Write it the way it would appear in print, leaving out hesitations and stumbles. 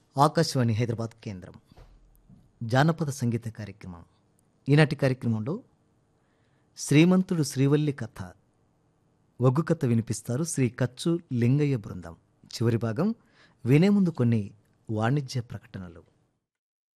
ఆకాశవాణి హైదరాబాద్ కేంద్రం జానపద సంగీత కార్యక్రమం. ఈనాటి కార్యక్రమంలో శ్రీమంతుడు శ్రీవల్లి కథ ఒగ్గు కథ వినిపిస్తారు శ్రీ కచ్చు లింగయ్య బృందం. చివరి భాగం వినే ముందు కొన్ని వాణిజ్య ప్రకటనలు.